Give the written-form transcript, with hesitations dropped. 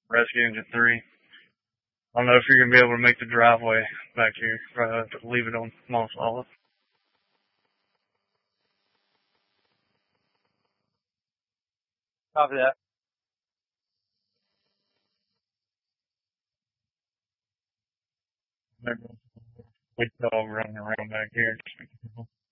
Rescue Engine 3. I don't know if you're going to be able to make the driveway back here. Probably have to leave it on Moss Olive. Copy that. Maybe we dog running around back here.